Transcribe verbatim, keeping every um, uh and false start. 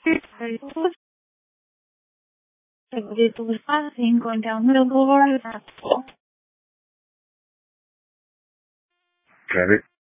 Begitu besar se encuentra un lugar. Got it.